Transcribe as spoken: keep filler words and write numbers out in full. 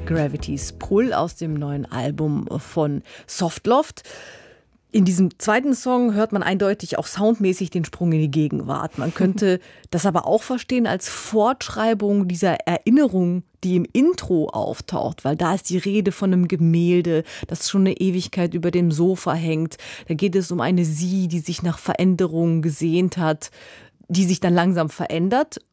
Gravity's Pull aus dem neuen Album von Softloft. In diesem zweiten Song hört man eindeutig auch soundmäßig den Sprung in die Gegenwart. Man könnte das aber auch verstehen als Fortschreibung dieser Erinnerung, die im Intro auftaucht, weil da ist die Rede von einem Gemälde, das schon eine Ewigkeit über dem Sofa hängt. Da geht es um eine Sie, die sich nach Veränderung gesehnt hat, die sich dann langsam verändert